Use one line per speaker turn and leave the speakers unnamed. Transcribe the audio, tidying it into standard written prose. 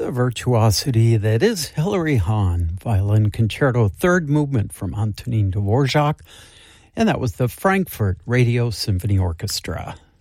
The virtuosity that is Hilary Hahn, Violin Concerto, third movement from Antonin Dvorak, and that was the Frankfurt Radio Symphony Orchestra.